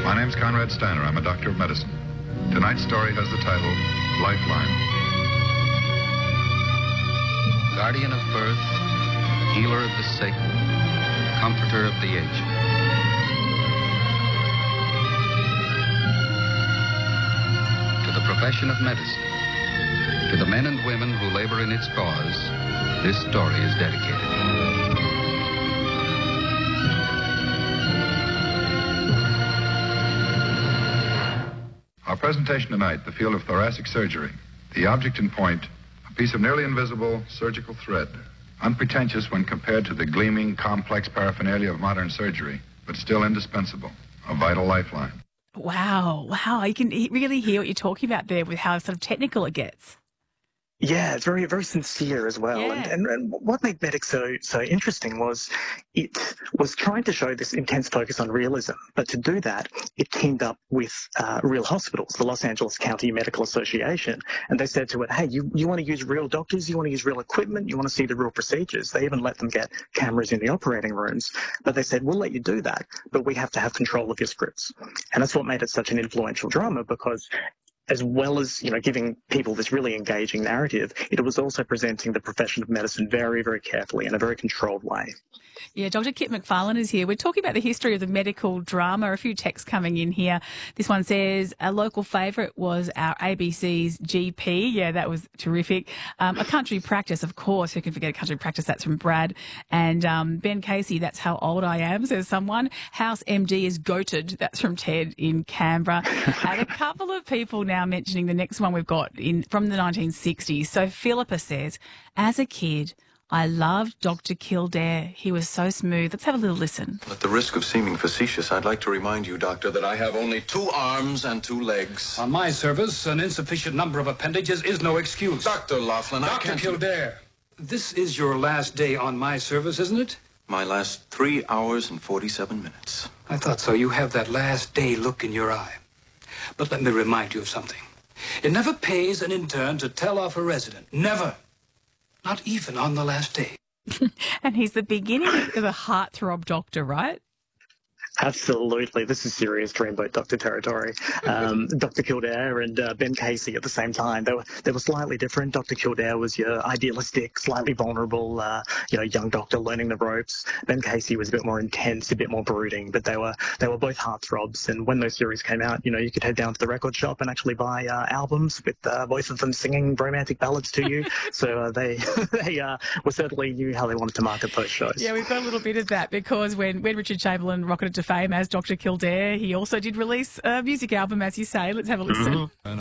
My name's Conrad Steiner. I'm a doctor of medicine. Tonight's story has the title, Lifeline. Guardian of birth, healer of the sick, comforter of the aged. To the profession of medicine, to the men and women who labor in its cause, this story is dedicated. Our presentation tonight, the field of thoracic surgery. The object in point, a piece of nearly invisible surgical thread, unpretentious when compared to the gleaming, complex paraphernalia of modern surgery, but still indispensable, a vital lifeline. Wow. You can really hear what you're talking about there with how sort of technical it gets. Yeah, it's very, very sincere as well. Yeah. And what made Medic so interesting was it was trying to show this intense focus on realism. But to do that, it teamed up with real hospitals, the Los Angeles County Medical Association. And they said to it, hey, you want to use real doctors? You want to use real equipment? You want to see the real procedures? They even let them get cameras in the operating rooms. But they said, we'll let you do that, but we have to have control of your scripts. And that's what made it such an influential drama, because as well as, giving people this really engaging narrative, it was also presenting the profession of medicine very, very carefully in a very controlled way. Yeah, Dr. Kit McFarlane is here. We're talking about the history of the medical drama. A few texts coming in here. This one says, a local favourite was our ABC's GP. Yeah, that was terrific. A country practice, of course. Who can forget a country practice? That's from Brad. And Ben Casey, that's how old I am, says someone. House MD is goated. That's from Ted in Canberra. And a couple of people now mentioning the next one we've got from the 1960s. So Philippa says, as a kid, I loved Dr. Kildare. He was so smooth. Let's have a little listen. At the risk of seeming facetious, I'd like to remind you, Doctor, that I have only 2 arms and 2 legs. On my service, an insufficient number of appendages is no excuse. Dr. Laughlin, I Dr. can't... Kildare, this is your last day on my service, isn't it? My last 3 hours and 47 minutes. I thought so. You have that last day look in your eye. But let me remind you of something. It never pays an intern to tell off a resident. Never. Not even on the last day. And he's the beginning of the heartthrob doctor, right? Absolutely. This is serious Dreamboat Doctor territory. Dr. Kildare and Ben Casey at the same time, they were slightly different. Dr. Kildare was your idealistic, slightly vulnerable, young doctor learning the ropes. Ben Casey was a bit more intense, a bit more brooding, but they were both heartthrobs. And when those series came out, you could head down to the record shop and actually buy albums with both of them singing romantic ballads to you. So they were certainly knew how they wanted to market those shows. Yeah, we've got a little bit of that because when Richard Chamberlain rocketed to fame as Dr. Kildare, he also did release a music album, as you say. Let's have a listen.